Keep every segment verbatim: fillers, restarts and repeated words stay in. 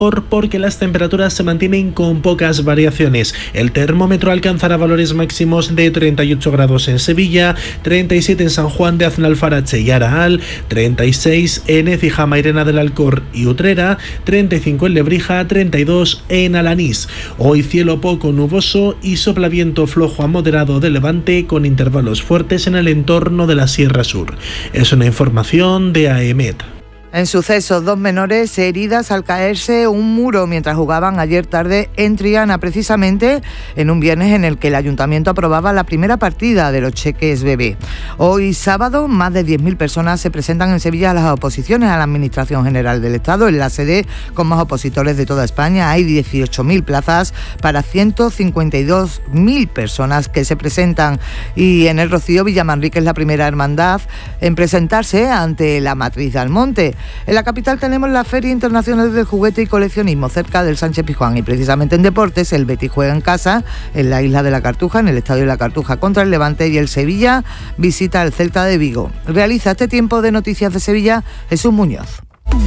porque las temperaturas se mantienen con pocas variaciones. El termómetro alcanzará valores máximos de treinta y ocho grados en Sevilla, treinta y siete en San Juan de Aznalfarache y Araal, treinta y seis en Écija, Mairena del Alcor y Utrera, treinta y cinco en Lebrija, treinta y dos en Alanís. Hoy cielo poco nuboso y sopla viento flojo a moderado de levante con intervalos fuertes en el entorno de la Sierra Sur. Es una información de AEMET. En sucesos, dos menores heridas al caerse un muro mientras jugaban ayer tarde en Triana, precisamente en un viernes en el que el Ayuntamiento aprobaba la primera partida de los cheques bebé. Hoy sábado, más de diez mil personas se presentan en Sevilla a las oposiciones a la Administración General del Estado, en la sede con más opositores de toda España. Hay dieciocho mil plazas para ciento cincuenta y dos mil personas que se presentan. Y en el Rocío, Villamanrique es la primera hermandad en presentarse ante la Matriz de Almonte. En la capital tenemos la Feria Internacional del Juguete y Coleccionismo cerca del Sánchez Pizjuán, y precisamente en deportes el Betis juega en casa en la Isla de la Cartuja, en el Estadio de la Cartuja contra el Levante, y el Sevilla visita al Celta de Vigo. Realiza este tiempo de noticias de Sevilla Jesús Muñoz.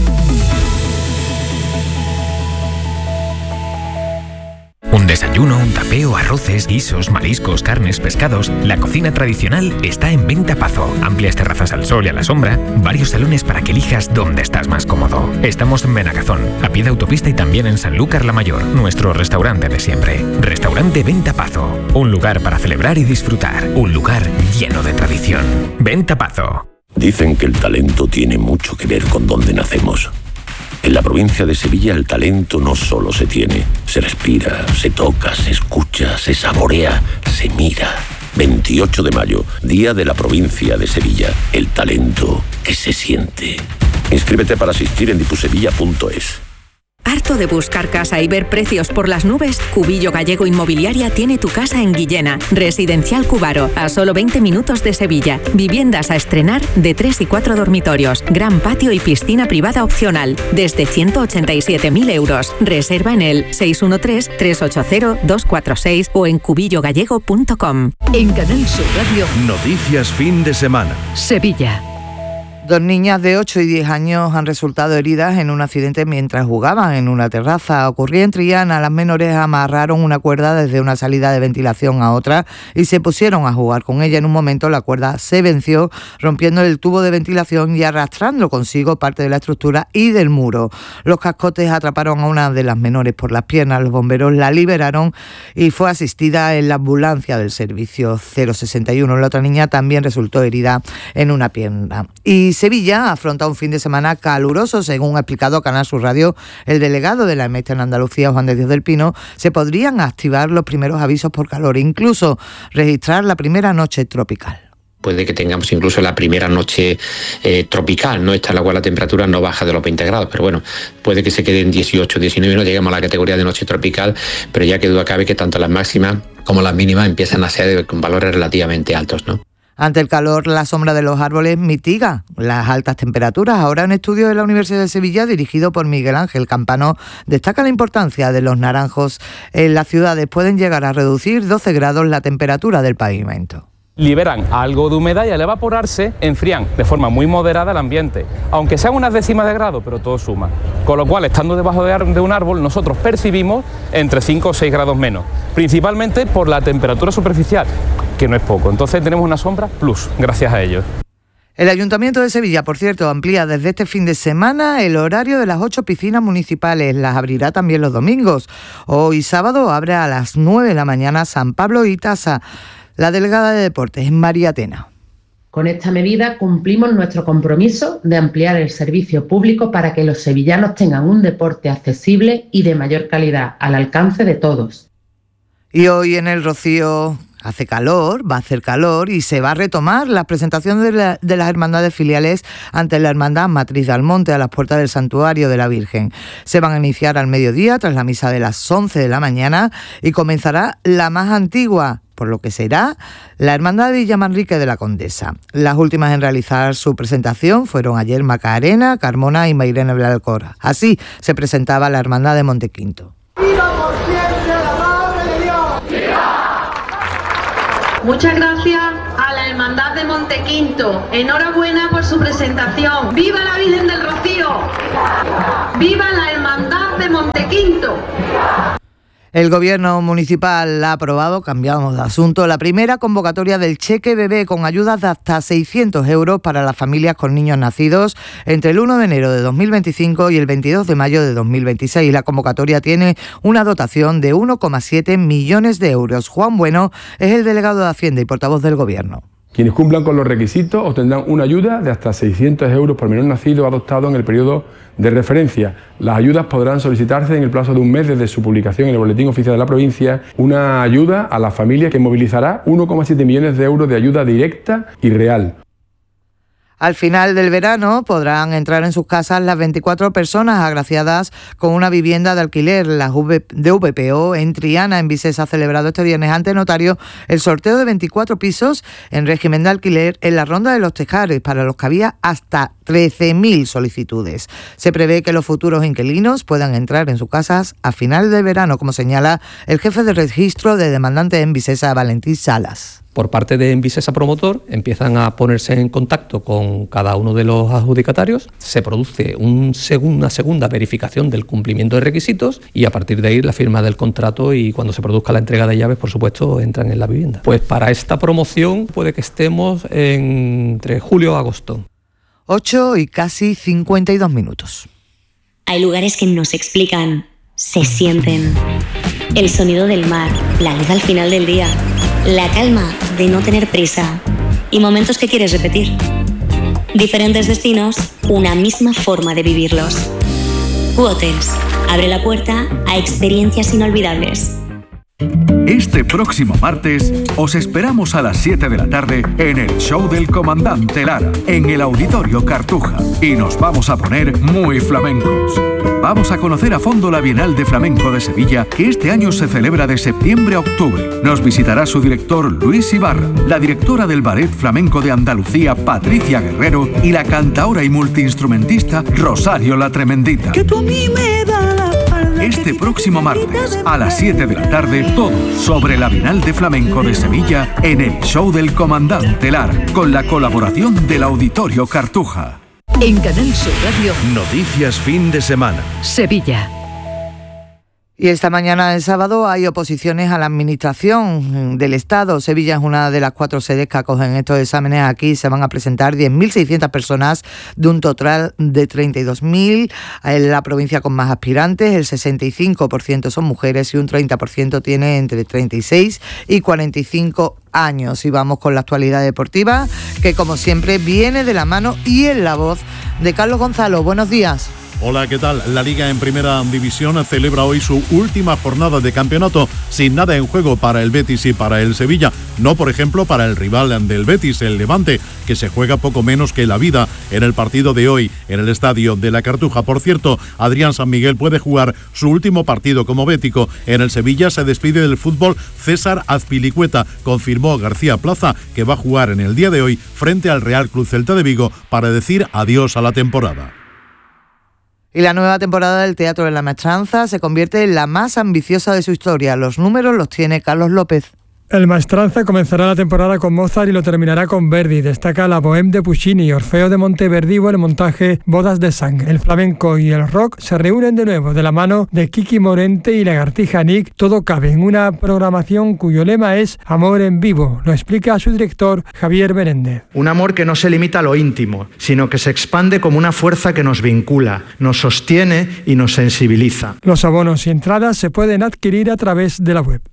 Un desayuno, un tapeo, arroces, guisos, mariscos, carnes, pescados. La cocina tradicional está en Venta Pazo. Amplias terrazas al sol y a la sombra. Varios salones para que elijas dónde estás más cómodo. Estamos en Benagazón, a pie de autopista, y también en Sanlúcar la Mayor, nuestro restaurante de siempre. Restaurante Venta Pazo. Un lugar para celebrar y disfrutar. Un lugar lleno de tradición. Venta Pazo. Dicen que el talento tiene mucho que ver con dónde nacemos. En la provincia de Sevilla el talento no solo se tiene, se respira, se toca, se escucha, se saborea, se mira. veintiocho de mayo, Día de la Provincia de Sevilla. El talento que se siente. Inscríbete para asistir en dipusevilla punto es. ¿Harto de buscar casa y ver precios por las nubes? Cubillo Gallego Inmobiliaria tiene tu casa en Guillena. Residencial Cubaro, a solo veinte minutos de Sevilla. Viviendas a estrenar de tres y cuatro dormitorios. Gran patio y piscina privada opcional. Desde ciento ochenta y siete mil euros. Reserva en el seis uno tres, tres ocho cero, dos cuatro seis o en cubillo gallego punto com. En Canal Sur Radio. Noticias fin de semana. Sevilla. Dos niñas de ocho y diez años han resultado heridas en un accidente mientras jugaban en una terraza. Ocurría en Triana. Las menores amarraron una cuerda desde una salida de ventilación a otra y se pusieron a jugar con ella. En un momento la cuerda se venció, rompiendo el tubo de ventilación y arrastrando consigo parte de la estructura y del muro. Los cascotes atraparon a una de las menores por las piernas. Los bomberos la liberaron y fue asistida en la ambulancia del servicio cero sesenta y uno. La otra niña también resultó herida en una pierna. Y Sevilla afronta un fin de semana caluroso. Según ha explicado Canal Sur Radio el delegado de la EMET en Andalucía, Juan de Dios del Pino, se podrían activar los primeros avisos por calor e incluso registrar la primera noche tropical. Puede que tengamos incluso la primera noche eh, tropical, ¿no? Esta en la cual la temperatura no baja de los veinte grados, pero bueno, puede que se quede en dieciocho, diecinueve, no lleguemos a la categoría de noche tropical, pero ya que duda cabe que tanto las máximas como las mínimas empiezan a ser con valores relativamente altos, ¿no? Ante el calor, la sombra de los árboles mitiga las altas temperaturas. Ahora, un estudio de la Universidad de Sevilla dirigido por Miguel Ángel Campano destaca la importancia de los naranjos en las ciudades. Pueden llegar a reducir doce grados la temperatura del pavimento. Liberan algo de humedad y al evaporarse enfrían de forma muy moderada el ambiente, aunque sean unas décimas de grado, pero todo suma. Con lo cual, estando debajo de un árbol, nosotros percibimos entre cinco o seis grados menos, principalmente por la temperatura superficial, que no es poco. Entonces tenemos una sombra plus, gracias a ellos. El Ayuntamiento de Sevilla, por cierto, amplía desde este fin de semana el horario de las ocho piscinas municipales. Las abrirá también los domingos. Hoy sábado abre a las nueve de la mañana San Pablo y Tasa. La delegada de Deportes es María Tena. Con esta medida cumplimos nuestro compromiso de ampliar el servicio público para que los sevillanos tengan un deporte accesible y de mayor calidad, al alcance de todos. Y hoy en el Rocío hace calor, va a hacer calor y se va a retomar la presentación de, la, de las hermandades filiales ante la Hermandad Matriz de Almonte a las puertas del Santuario de la Virgen. Se van a iniciar al mediodía tras la misa de las once de la mañana y comenzará la más antigua, por lo que será la Hermandad de Villamanrique de la Condesa. Las últimas en realizar su presentación fueron ayer Macarena, Carmona y Mairena del Alcor. Así se presentaba la Hermandad de Montequinto. Muchas gracias a la Hermandad de Montequinto. Enhorabuena por su presentación. ¡Viva la Virgen del Rocío! ¡Viva la Hermandad de Montequinto! Montequinto. El Gobierno municipal ha aprobado, cambiamos de asunto, la primera convocatoria del cheque bebé con ayudas de hasta seiscientos euros para las familias con niños nacidos entre el uno de enero de dos mil veinticinco y el veintidós de mayo de dos mil veintiséis. La convocatoria tiene una dotación de uno coma siete millones de euros. Juan Bueno es el delegado de Hacienda y portavoz del Gobierno. Quienes cumplan con los requisitos obtendrán una ayuda de hasta seiscientos euros por menor nacido adoptado en el periodo de referencia. Las ayudas podrán solicitarse en el plazo de un mes desde su publicación en el Boletín Oficial de la Provincia. Una ayuda a las familias que movilizará uno coma siete millones de euros de ayuda directa y real. Al final del verano podrán entrar en sus casas las veinticuatro personas agraciadas con una vivienda de alquiler. Las de V P O en Triana, en Vicesa, ha celebrado este viernes ante notario el sorteo de veinticuatro pisos en régimen de alquiler en la Ronda de los Tejares, para los que había hasta trece mil solicitudes. Se prevé que los futuros inquilinos puedan entrar en sus casas a final del verano, como señala el jefe de registro de demandantes en Vicesa, Valentín Salas. Por parte de Envisesa Promotor empiezan a ponerse en contacto con cada uno de los adjudicatarios, se produce un segun, una segunda verificación del cumplimiento de requisitos y a partir de ahí la firma del contrato, y cuando se produzca la entrega de llaves, por supuesto, entran en la vivienda. Pues para esta promoción puede que estemos en, entre julio y agosto. ocho y casi cincuenta y dos minutos. Hay lugares que no se explican, se sienten. El sonido del mar, la luz al final del día, la calma de no tener prisa y momentos que quieres repetir. Diferentes destinos, una misma forma de vivirlos. Hotels abre la puerta a experiencias inolvidables. Este próximo martes os esperamos a las siete de la tarde en el show del Comandante Lara, en el Auditorio Cartuja, y nos vamos a poner muy flamencos. Vamos a conocer a fondo la Bienal de Flamenco de Sevilla, que este año se celebra de septiembre a octubre. Nos visitará su director Luis Ibarra, la directora del Ballet Flamenco de Andalucía Patricia Guerrero y la cantaora y multiinstrumentista Rosario la Tremendita. Que tú a mí me da la Este próximo martes a las siete de la tarde, todo sobre la Bienal de Flamenco de Sevilla en el show del Comandante Lara, con la colaboración del Auditorio Cartuja. En Canal Sur Radio, Noticias fin de semana. Sevilla. Y esta mañana del sábado hay oposiciones a la Administración del Estado. Sevilla es una de las cuatro sedes que acogen estos exámenes. Aquí se van a presentar diez mil seiscientas personas de un total de treinta y dos mil. En la provincia con más aspirantes, el sesenta y cinco por ciento son mujeres y un treinta por ciento tiene entre treinta y seis y cuarenta y cinco años. Y vamos con la actualidad deportiva, que como siempre viene de la mano y en la voz de Carlos Gonzalo. Buenos días. Hola, ¿qué tal? La Liga en Primera División celebra hoy su última jornada de campeonato sin nada en juego para el Betis y para el Sevilla. No, por ejemplo, para el rival del Betis, el Levante, que se juega poco menos que la vida en el partido de hoy en el Estadio de la Cartuja. Por cierto, Adrián San Miguel puede jugar su último partido como bético. En el Sevilla se despide del fútbol César Azpilicueta. Confirmó García Plaza que va a jugar en el día de hoy frente al Real Club Celta de Vigo para decir adiós a la temporada. Y la nueva temporada del Teatro de la Maestranza se convierte en la más ambiciosa de su historia. Los números los tiene Carlos López. El Maestranza comenzará la temporada con Mozart y lo terminará con Verdi. Destaca la Bohème de Puccini, Orfeo de Monteverdi o el montaje Bodas de Sang. El flamenco y el rock se reúnen de nuevo de la mano de Kiki Morente y Lagartija Nick. Todo cabe en una programación cuyo lema es Amor en Vivo. Lo explica su director Javier Menéndez. Un amor que no se limita a lo íntimo, sino que se expande como una fuerza que nos vincula, nos sostiene y nos sensibiliza. Los abonos y entradas se pueden adquirir a través de la web.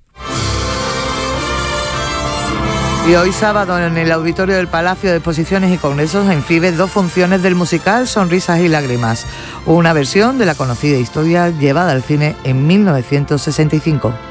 Y hoy sábado en el auditorio del Palacio de Exposiciones y Congresos en Fibes, dos funciones del musical Sonrisas y Lágrimas, una versión de la conocida historia llevada al cine en mil novecientos sesenta y cinco.